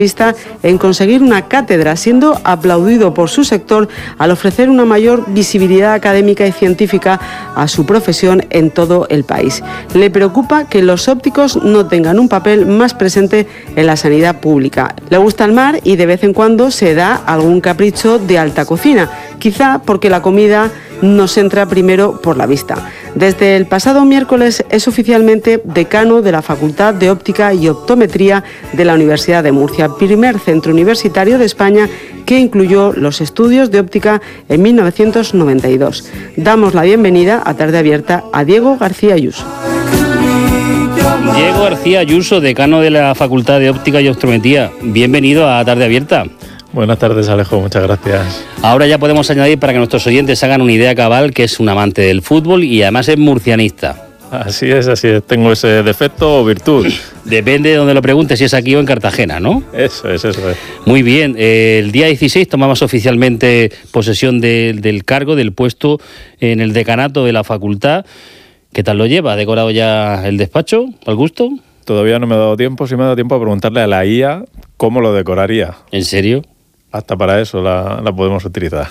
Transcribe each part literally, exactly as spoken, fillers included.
en conseguir una cátedra, siendo aplaudido por su sector al ofrecer una mayor visibilidad académica y científica a su profesión en todo el país. Le preocupa que los ópticos no tengan un papel más presente en la sanidad pública. Le gusta el mar y de vez en cuando se da algún capricho de alta cocina, quizá porque la comida nos entra primero por la vista. Desde el pasado miércoles es oficialmente decano de la Facultad de Óptica y Optometría de la Universidad de Murcia, primer centro universitario de España que incluyó los estudios de óptica en mil novecientos noventa y dos. Damos la bienvenida a Tarde Abierta a Diego García Ayuso. Diego García Ayuso, decano de la Facultad de Óptica y Optometría. Bienvenido a Tarde Abierta. Buenas tardes, Alejo, muchas gracias. Ahora ya podemos añadir, para que nuestros oyentes hagan una idea cabal, que es un amante del fútbol y además es murcianista. Así es, así es. Tengo ese defecto o virtud. Depende de donde lo preguntes, si es aquí o en Cartagena, ¿no? Eso es, eso es. Muy bien. Eh, el día dieciséis tomamos oficialmente posesión de, del cargo, del puesto en el decanato de la facultad. ¿Qué tal lo lleva? ¿Ha decorado ya el despacho? ¿Al gusto? Todavía no me ha dado tiempo. Sí me ha dado tiempo a preguntarle a la I A cómo lo decoraría. ¿En serio? Hasta para eso la, la podemos utilizar.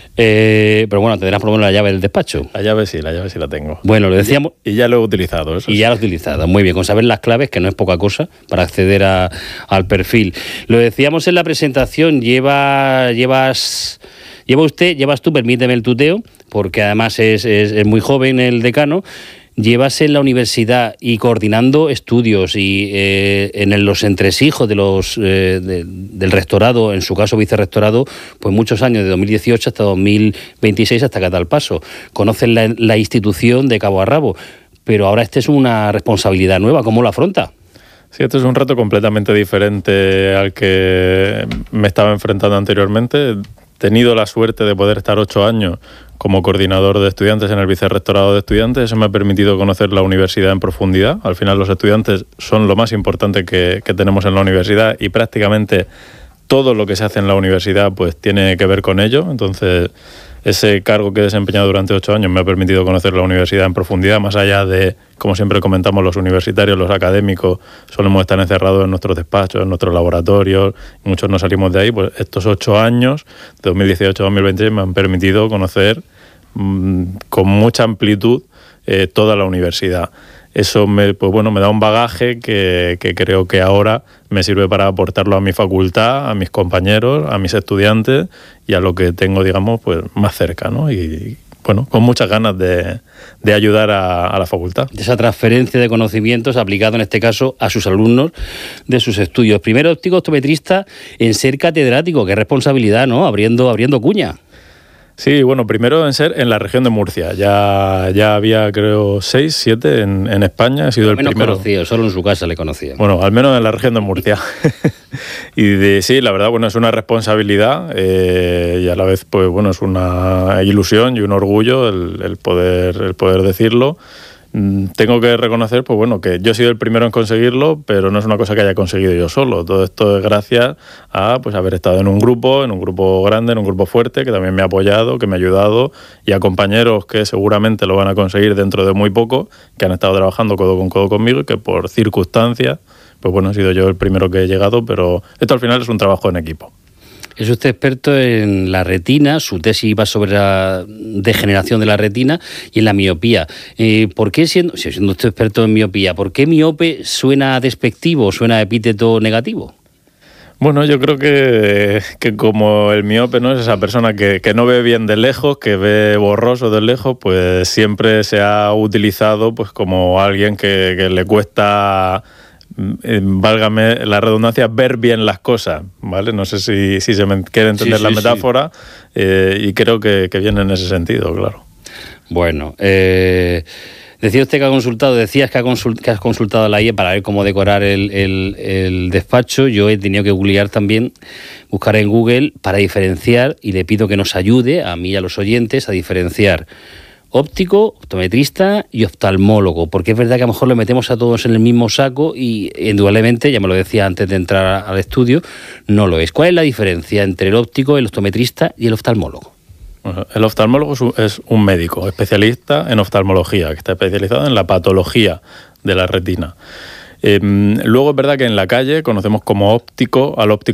Eh, pero bueno, tendrás por lo menos la llave del despacho. La llave sí, la llave sí la tengo. Bueno, lo decíamos... Y, y ya lo he utilizado, eso Y sí. ya lo he utilizado, muy bien, con saber las claves, que no es poca cosa, para acceder a, al perfil. Lo decíamos en la presentación, lleva, llevas... Lleva usted, llevas tú, permíteme el tuteo, porque además es, es, es muy joven el decano. Llevas en la universidad y coordinando estudios y eh, en el, los entresijos de los eh, de, del rectorado, en su caso vicerrectorado, pues muchos años, de dos mil dieciocho hasta dos mil veintiséis, hasta que a tal paso. Conocen la, la institución de cabo a rabo, pero ahora esta es una responsabilidad nueva. ¿Cómo lo afronta? Sí, este es un reto completamente diferente al que me estaba enfrentando anteriormente. He tenido la suerte de poder estar ocho años como coordinador de estudiantes en el vicerrectorado de estudiantes. Eso me ha permitido conocer la universidad en profundidad. Al final los estudiantes son lo más importante que, que tenemos en la universidad y prácticamente todo lo que se hace en la universidad pues tiene que ver con ello. Entonces ese cargo que he desempeñado durante ocho años me ha permitido conocer la universidad en profundidad, más allá de, como siempre comentamos, los universitarios, los académicos, solemos estar encerrados en nuestros despachos, en nuestros laboratorios, y muchos no salimos de ahí. Pues estos ocho años, de dos mil dieciocho a dos mil veinte, me han permitido conocer mmm, con mucha amplitud eh, toda la universidad. Eso me, pues bueno, me da un bagaje que, que creo que ahora me sirve para aportarlo a mi facultad, a mis compañeros, a mis estudiantes y a lo que tengo, digamos, pues más cerca, ¿no? Y bueno, con muchas ganas de, de ayudar a, a la facultad. Esa transferencia de conocimientos aplicado en este caso a sus alumnos de sus estudios. Primero óptico optometrista en ser catedrático, qué responsabilidad, ¿no? Abriendo, abriendo cuña. Sí, bueno, primero en ser en la región de Murcia. Ya, ya había, creo, seis, siete en, en España. He sido el menos primero. Conocido, solo en su casa le conocía. Bueno, al menos en la región de Murcia. y de, sí, la verdad, bueno, es una responsabilidad eh, y a la vez, pues bueno, es una ilusión y un orgullo el, el poder, el poder decirlo. Tengo que reconocer, pues bueno, que yo he sido el primero en conseguirlo, pero no es una cosa que haya conseguido yo solo. Todo esto es gracias a pues haber estado en un grupo, en un grupo grande, en un grupo fuerte, que también me ha apoyado, que me ha ayudado, y a compañeros que seguramente lo van a conseguir dentro de muy poco, que han estado trabajando codo con codo conmigo y que por circunstancias, pues bueno, he sido yo el primero que he llegado, pero esto al final es un trabajo en equipo. Es usted experto en la retina, su tesis va sobre la degeneración de la retina y en la miopía. Eh, ¿Por qué, siendo, siendo usted experto en miopía, por qué miope suena despectivo, suena epíteto negativo? Bueno, yo creo que, que como el miope, ¿no?, es esa persona que, que no ve bien de lejos, que ve borroso de lejos, pues siempre se ha utilizado pues como alguien que, que le cuesta... Eh, válgame la redundancia, ver bien las cosas, ¿vale? No sé si, si se me quiere entender sí, la sí, metáfora, sí. eh, y creo que, que viene en ese sentido, claro. Bueno, eh, decía usted que ha consultado, decías que, ha consult, que has consultado a la I E para ver cómo decorar el, el, el despacho. Yo he tenido que googlear también, buscar en Google para diferenciar, y le pido que nos ayude a mí y a los oyentes a diferenciar óptico, optometrista y oftalmólogo, porque es verdad que a lo mejor lo metemos a todos en el mismo saco y indudablemente, ya me lo decía antes de entrar al estudio, no lo es. ¿Cuál es la diferencia entre el óptico, el optometrista y el oftalmólogo? Bueno, el oftalmólogo es un médico especialista en oftalmología, que está especializado en la patología de la retina. Eh, luego es verdad que en la calle conocemos como óptico al óptico